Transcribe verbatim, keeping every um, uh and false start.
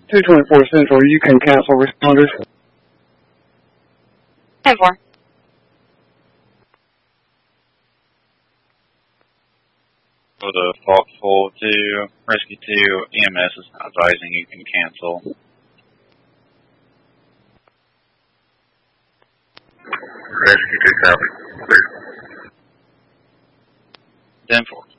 two twenty-four Central, you can cancel responders. ten four. For the Foxhole two, Rescue two, E M S is advising you can cancel. Rescue two, copy. ten four.